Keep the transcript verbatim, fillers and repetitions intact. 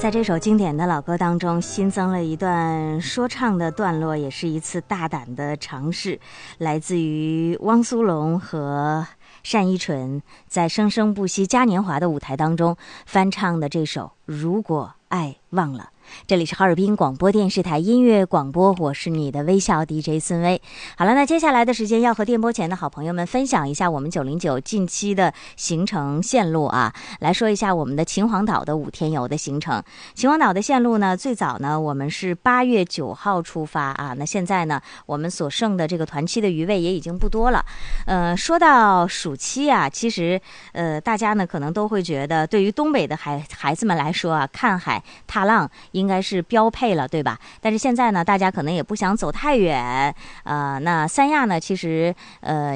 在这首经典的老歌当中，新增了一段说唱的段落，也是一次大胆的尝试，来自于汪苏泷和单依纯在生生不息嘉年华的舞台当中翻唱的这首《如果爱忘了》。这里是哈尔滨广播电视台音乐广播，我是你的微笑 D J 孙薇。好了，那接下来的时间要和电波前的好朋友们分享一下我们九零九近期的行程线路啊，来说一下我们的秦皇岛的五天游的行程。秦皇岛的线路呢，最早呢我们是八月九号出发啊，那现在呢我们所剩的这个团期的余位也已经不多了。呃，说到暑期啊，其实呃大家呢可能都会觉得，对于东北的孩孩子们来说啊，看海踏浪应该是标配了，对吧？但是现在呢，大家可能也不想走太远，呃，那三亚呢，其实呃